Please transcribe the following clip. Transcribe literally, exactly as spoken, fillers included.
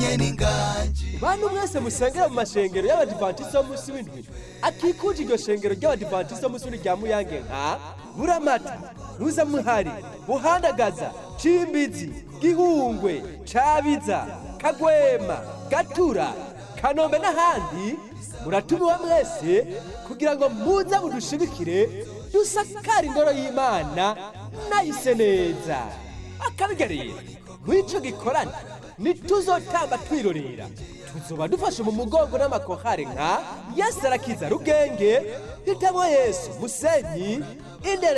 namenye n'inganji. Bantu mwese musengera mu mashengero y'Abadiventiste b'umunsi w'indwi akikuje iryo shengero ry'Abadiventiste b'umunsi w'indwi rya Muyange nka Buramata, Muzamuhari, Buhandagaza, Cimbizi, Gihungwe, Cabiza, Kagwema, Gatura, Kanombe n'ahandi. Muratumiwe mwese kugira ngo muze mudushigikire dusakara ingoro y'Imana nayise neza. Akabigarira mw'ico gikorana nituzotamba twirorera, tuzoba dufashe mu mugongo n'amakohare nka Yesu Arakiza Rugenge, Hitamo Yesu Musenyi, Indere